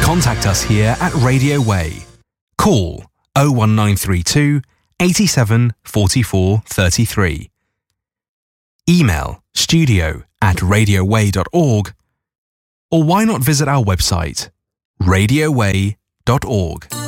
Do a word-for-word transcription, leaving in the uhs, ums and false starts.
contact us here at Radio Way. Call oh one nine three two, eighty-seven, forty-four, thirty-three. Email studio at radio way dot org, or why not visit our website radio way dot org.